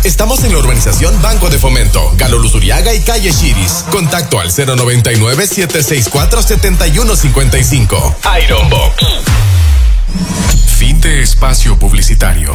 Estamos en la urbanización Banco de Fomento, Galo Luzuriaga y calle Chiris. Contacto al 099-764-7155. Iron Box. Fin de espacio publicitario.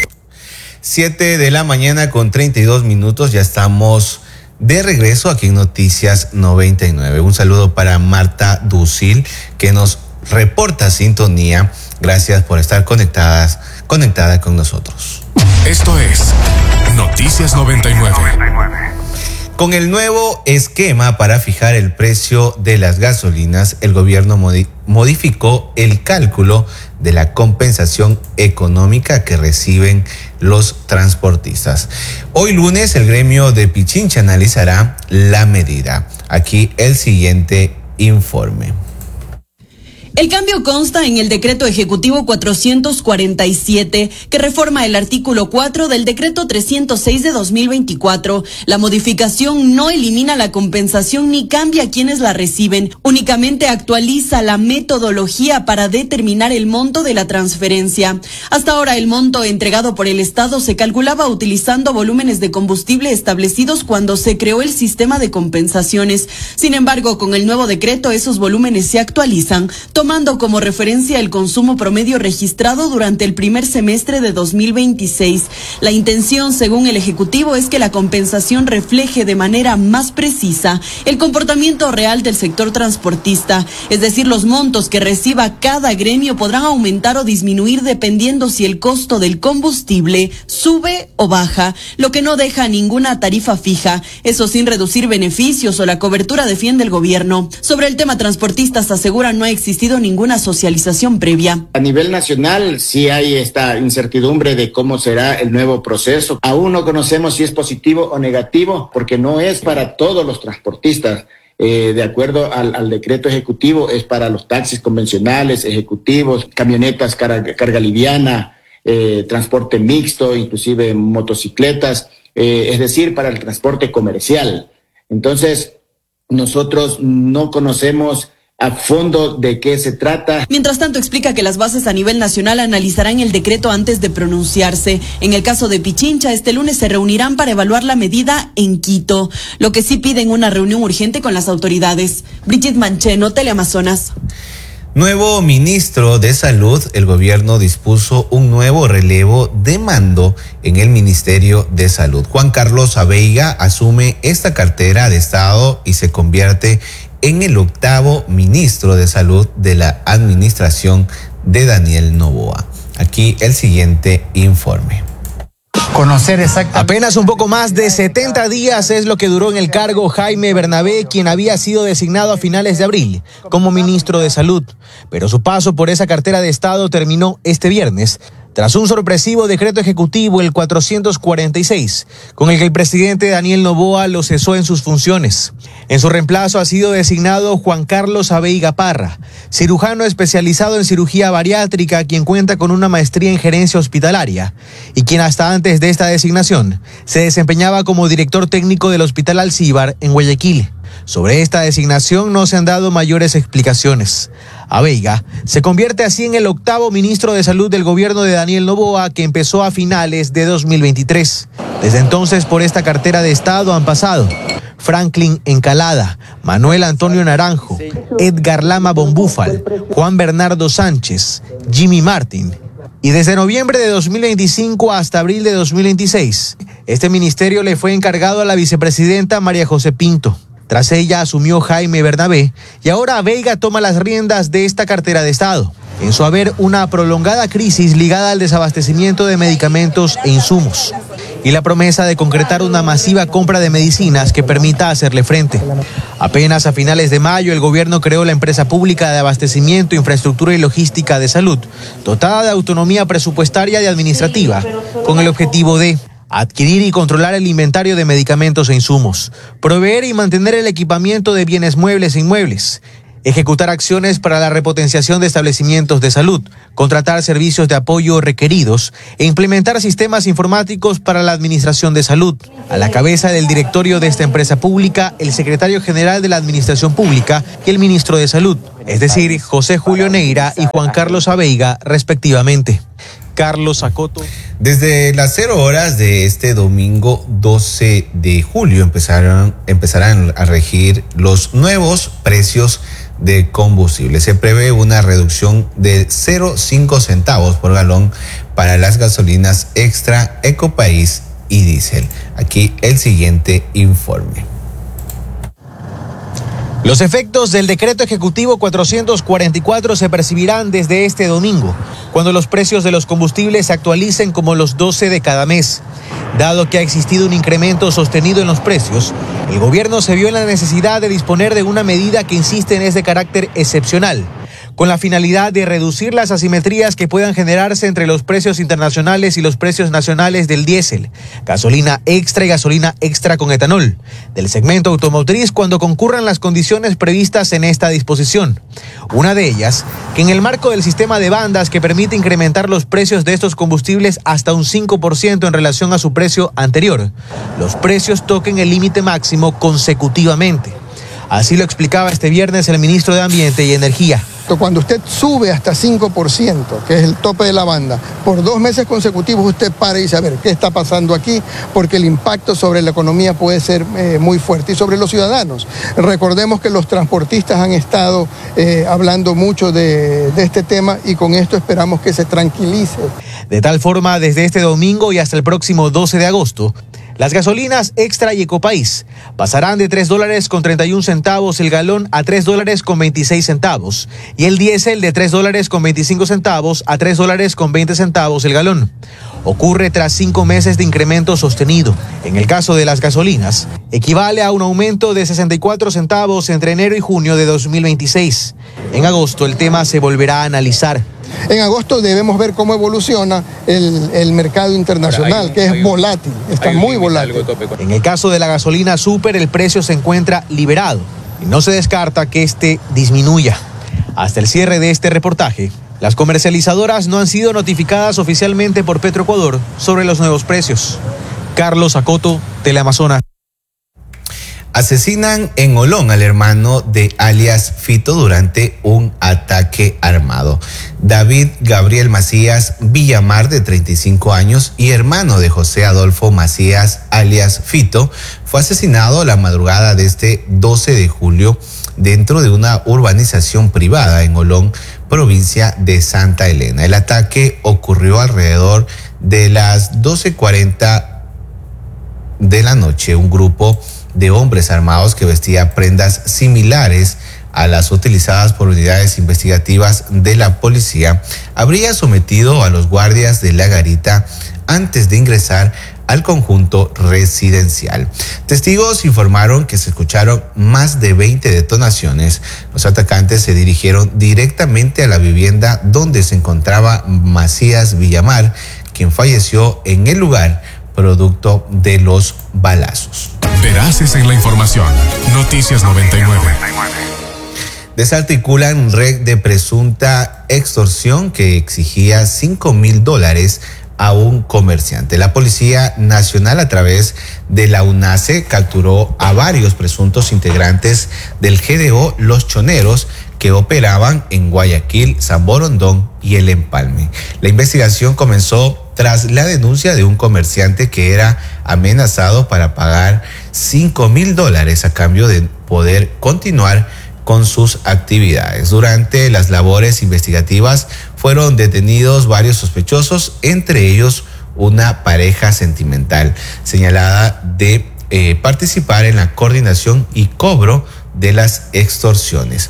7 de la mañana con 32 minutos. Ya estamos de regreso aquí en Noticias 99. Un saludo para Marta Ducil, que nos reporta sintonía. Gracias por estar conectada con nosotros. Esto es Noticias 99. Con el nuevo esquema para fijar el precio de las gasolinas, el gobierno modificó el cálculo de la compensación económica que reciben los transportistas. Hoy lunes el gremio de Pichincha analizará la medida. Aquí el siguiente informe. El cambio consta en el decreto ejecutivo 447, que reforma el artículo 4 del decreto 306 de 2024. La modificación no elimina la compensación ni cambia a quienes la reciben, únicamente actualiza la metodología para determinar el monto de la transferencia. Hasta ahora el monto entregado por el Estado se calculaba utilizando volúmenes de combustible establecidos cuando se creó el sistema de compensaciones. Sin embargo, con el nuevo decreto esos volúmenes se actualizan, tomando como referencia el consumo promedio registrado durante el primer semestre de 2026. La intención, según el Ejecutivo, es que la compensación refleje de manera más precisa el comportamiento real del sector transportista, es decir, los montos que reciba cada gremio podrán aumentar o disminuir dependiendo si el costo del combustible sube o baja, lo que no deja ninguna tarifa fija, eso sin reducir beneficios o la cobertura, defiende el gobierno. Sobre el tema, transportistas aseguran no ha existido ninguna socialización previa. A nivel nacional sí hay esta incertidumbre de cómo será el nuevo proceso. Aún no conocemos si es positivo o negativo, porque no es para todos los transportistas. De acuerdo al decreto ejecutivo, es para los taxis convencionales, ejecutivos, camionetas carga liviana, transporte mixto, inclusive motocicletas, es decir, para el transporte comercial. Entonces, nosotros no conocemos a fondo de qué se trata. Mientras tanto, explica que las bases a nivel nacional analizarán el decreto antes de pronunciarse. En el caso de Pichincha, este lunes se reunirán para evaluar la medida en Quito. Lo que sí piden una reunión urgente con las autoridades. Brigitte Mancheno, Teleamazonas. Nuevo ministro de Salud, el gobierno dispuso un nuevo relevo de mando en el Ministerio de Salud. Juan Carlos Abeiga asume esta cartera de Estado y se convierte en el 8º ministro de Salud de la administración de Daniel Noboa. Aquí el siguiente informe. Conocer exactamente. Apenas un poco más de 70 días es lo que duró en el cargo Jaime Bernabé, quien había sido designado a finales de abril como ministro de Salud. Pero su paso por esa cartera de Estado terminó este viernes, tras un sorpresivo decreto ejecutivo, el 446, con el que el presidente Daniel Noboa lo cesó en sus funciones. En su reemplazo ha sido designado Juan Carlos Abeiga Parra, cirujano especializado en cirugía bariátrica, quien cuenta con una maestría en gerencia hospitalaria y quien hasta antes de esta designación se desempeñaba como director técnico del Hospital Alcíbar en Guayaquil. Sobre esta designación no se han dado mayores explicaciones. Abeiga se convierte así en el 8º ministro de Salud del gobierno de Daniel Noboa, que empezó a finales de 2023. Desde entonces por esta cartera de Estado han pasado Franklin Encalada, Manuel Antonio Naranjo, Edgar Lama Bombúfal, Juan Bernardo Sánchez, Jimmy Martin. Y desde noviembre de 2025 hasta abril de 2026, este ministerio le fue encargado a la vicepresidenta María José Pinto. Tras ella asumió Jaime Bernabé y ahora Abeiga toma las riendas de esta cartera de Estado. En su haber, una prolongada crisis ligada al desabastecimiento de medicamentos e insumos y la promesa de concretar una masiva compra de medicinas que permita hacerle frente. Apenas a finales de mayo, el gobierno creó la empresa pública de abastecimiento, infraestructura y logística de salud, dotada de autonomía presupuestaria y administrativa, con el objetivo de adquirir y controlar el inventario de medicamentos e insumos, proveer y mantener el equipamiento de bienes muebles e inmuebles, ejecutar acciones para la repotenciación de establecimientos de salud, contratar servicios de apoyo requeridos e implementar sistemas informáticos para la administración de salud. A la cabeza del directorio de esta empresa pública, el secretario general de la Administración Pública y el ministro de Salud, es decir, José Julio Neira y Juan Carlos Abeiga, respectivamente. Carlos Acoto. Desde las 0 horas de este domingo 12 de julio empezarán a regir los nuevos precios de combustible. Se prevé una reducción de 0,5 centavos por galón para las gasolinas extra, Ecopaís y diésel. Aquí el siguiente informe. Los efectos del decreto ejecutivo 444 se percibirán desde este domingo, cuando los precios de los combustibles se actualicen como los 12 de cada mes. Dado que ha existido un incremento sostenido en los precios, el gobierno se vio en la necesidad de disponer de una medida que insiste en ese carácter excepcional, con la finalidad de reducir las asimetrías que puedan generarse entre los precios internacionales y los precios nacionales del diésel, gasolina extra y gasolina extra con etanol, del segmento automotriz cuando concurran las condiciones previstas en esta disposición. Una de ellas, que en el marco del sistema de bandas que permite incrementar los precios de estos combustibles hasta un 5% en relación a su precio anterior, los precios toquen el límite máximo consecutivamente. Así lo explicaba este viernes el ministro de Ambiente y Energía. Cuando usted sube hasta 5%, que es el tope de la banda, por 2 meses consecutivos usted para y dice, a ver, ¿qué está pasando aquí? Porque el impacto sobre la economía puede ser muy fuerte. Y sobre los ciudadanos, recordemos que los transportistas han estado hablando mucho de este tema y con esto esperamos que se tranquilice. De tal forma, desde este domingo y hasta el próximo 12 de agosto, las gasolinas extra y Ecopaís pasarán de $3.31 el galón a $3.26 y el diésel de $3.25 a $3.20 el galón. Ocurre tras 5 meses de incremento sostenido. En el caso de las gasolinas, equivale a un aumento de 64 centavos entre enero y junio de 2026. En agosto el tema se volverá a analizar. En agosto debemos ver cómo evoluciona el mercado internacional, que es volátil, está muy volátil. En el caso de la gasolina super, el precio se encuentra liberado y no se descarta que este disminuya. Hasta el cierre de este reportaje, las comercializadoras no han sido notificadas oficialmente por Petroecuador sobre los nuevos precios. Carlos Acoto, Teleamazonas. Asesinan en Olón al hermano de alias Fito durante un ataque armado. David Gabriel Macías Villamar, de 35 años, y hermano de José Adolfo Macías alias Fito, fue asesinado la madrugada de este 12 de julio dentro de una urbanización privada en Olón, provincia de Santa Elena. El ataque ocurrió alrededor de las 12:40 de la noche. Un grupo de hombres armados que vestía prendas similares a las utilizadas por unidades investigativas de la policía habría sometido a los guardias de la garita antes de ingresar al conjunto residencial. Testigos informaron que se escucharon más de 20 detonaciones. Los atacantes se dirigieron directamente a la vivienda donde se encontraba Macías Villamar, quien falleció en el lugar producto de los balazos. Veraces en la información. Noticias 99. Desarticulan red de presunta extorsión que exigía $5,000 a un comerciante. La Policía Nacional, a través de la UNACE, capturó a varios presuntos integrantes del GDO Los Choneros que operaban en Guayaquil, San Borondón y El Empalme. La investigación comenzó tras la denuncia de un comerciante que era amenazado para pagar $5,000 a cambio de poder continuar con sus actividades. Durante las labores investigativas fueron detenidos varios sospechosos, entre ellos una pareja sentimental señalada de participar en la coordinación y cobro de las extorsiones.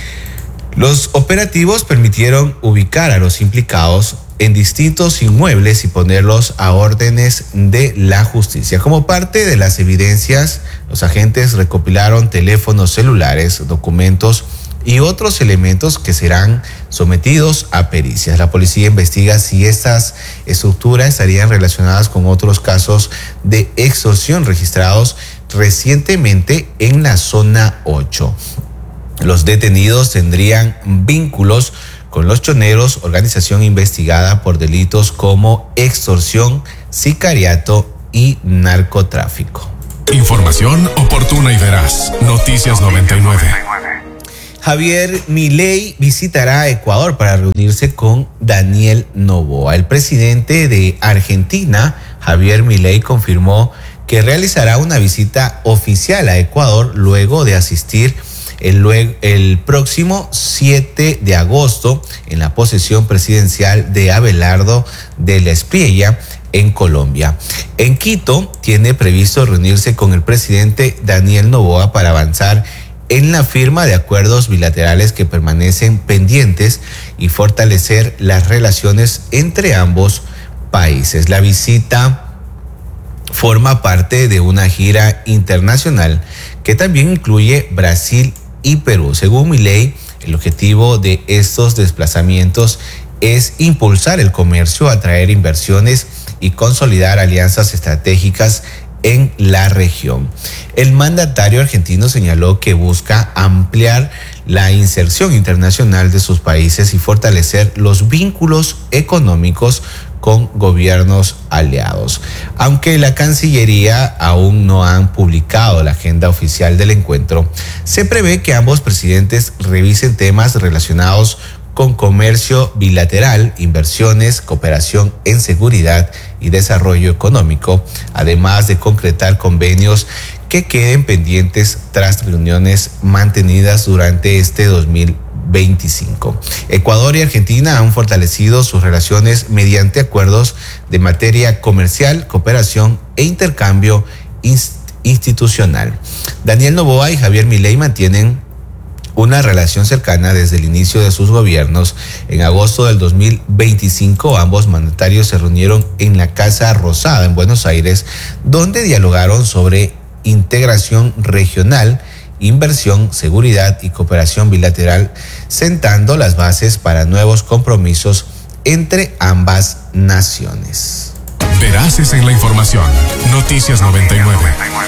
Los operativos permitieron ubicar a los implicados en distintos inmuebles y ponerlos a órdenes de la justicia. Como parte de las evidencias, los agentes recopilaron teléfonos celulares, documentos y otros elementos que serán sometidos a pericias. La policía investiga si estas estructuras estarían relacionadas con otros casos de extorsión registrados recientemente en la zona 8. Los detenidos tendrían vínculos con Los Choneros, organización investigada por delitos como extorsión, sicariato y narcotráfico. Información oportuna y veraz. Noticias 99. Javier Milei visitará Ecuador para reunirse con Daniel Noboa. El presidente de Argentina, Javier Milei, confirmó que realizará una visita oficial a Ecuador luego de asistir el próximo 7 de agosto en la posesión presidencial de Abelardo de la Espriella en Colombia. En Quito tiene previsto reunirse con el presidente Daniel Noboa para avanzar en la firma de acuerdos bilaterales que permanecen pendientes y fortalecer las relaciones entre ambos países. La visita forma parte de una gira internacional que también incluye Brasil y Perú. Según Milei, el objetivo de estos desplazamientos es impulsar el comercio, atraer inversiones y consolidar alianzas estratégicas en la región. El mandatario argentino señaló que busca ampliar la inserción internacional de sus países y fortalecer los vínculos económicos con gobiernos aliados. Aunque la Cancillería aún no han publicado la agenda oficial del encuentro, se prevé que ambos presidentes revisen temas relacionados con comercio bilateral, inversiones, cooperación en seguridad y desarrollo económico, además de concretar convenios que queden pendientes tras reuniones mantenidas durante este 2025. Ecuador y Argentina han fortalecido sus relaciones mediante acuerdos de materia comercial, cooperación e intercambio institucional. Daniel Noboa y Javier Milei mantienen una relación cercana desde el inicio de sus gobiernos. En agosto del 2025, ambos mandatarios se reunieron en la Casa Rosada en Buenos Aires, donde dialogaron sobre integración regional, inversión, seguridad y cooperación bilateral, sentando las bases para nuevos compromisos entre ambas naciones. Veraces en la información. Noticias 99.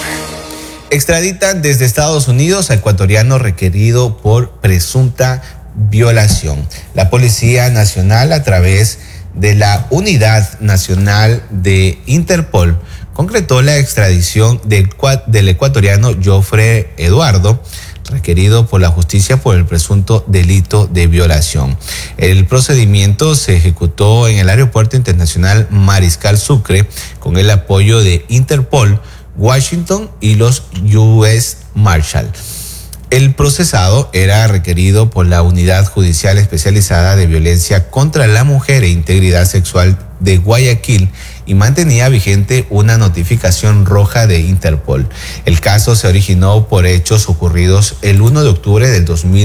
Extraditan desde Estados Unidos a ecuatoriano requerido por presunta violación. La Policía Nacional, a través de la Unidad Nacional de Interpol, concretó la extradición del ecuatoriano Jofre Eduardo, requerido por la justicia por el presunto delito de violación. El procedimiento se ejecutó en el Aeropuerto Internacional Mariscal Sucre con el apoyo de Interpol, Washington y los US Marshal. El procesado era requerido por la Unidad Judicial Especializada de Violencia contra la Mujer e Integridad Sexual de Guayaquil y mantenía vigente una notificación roja de Interpol. El caso se originó por hechos ocurridos el 1 de octubre del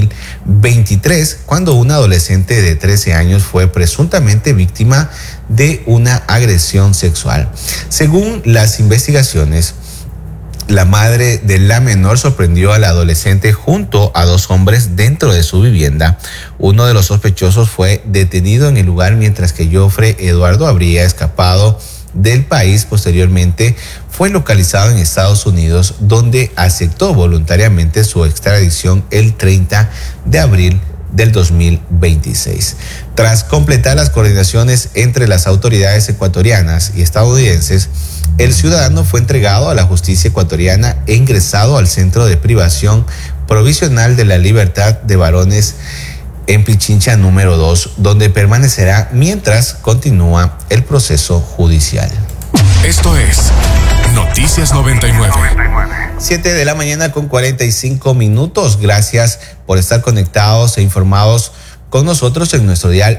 2023, cuando un adolescente de 13 años fue presuntamente víctima de una agresión sexual. Según las investigaciones, la madre de la menor sorprendió al adolescente junto a dos hombres dentro de su vivienda. Uno de los sospechosos fue detenido en el lugar, mientras que Jofre Eduardo habría escapado del país. Posteriormente fue localizado en Estados Unidos, donde aceptó voluntariamente su extradición el 30 de abril del 2026. Tras completar las coordinaciones entre las autoridades ecuatorianas y estadounidenses, el ciudadano fue entregado a la justicia ecuatoriana e ingresado al Centro de Privación Provisional de la Libertad de Varones en Pichincha número 2, donde permanecerá mientras continúa el proceso judicial. Esto es Noticias 99. 7 de la mañana con 45 minutos. Gracias por estar conectados e informados con nosotros en nuestro dial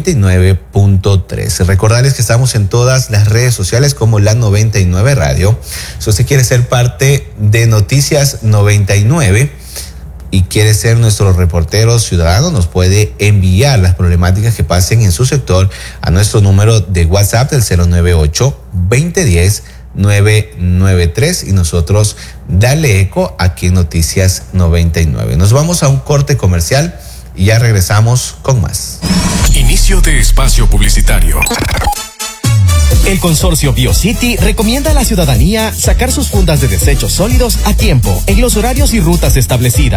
99.3. Recordarles que estamos en todas las redes sociales como la 99 Radio. Si usted quiere ser parte de Noticias 99 y quiere ser nuestro reportero ciudadano, nos puede enviar las problemáticas que pasen en su sector a nuestro número de WhatsApp del 098-2010-993 y nosotros dale eco aquí en Noticias 99. Nos vamos a un corte comercial y ya regresamos con más. Inicio de espacio publicitario. El consorcio BioCity recomienda a la ciudadanía sacar sus fundas de desechos sólidos a tiempo, en los horarios y rutas establecidas.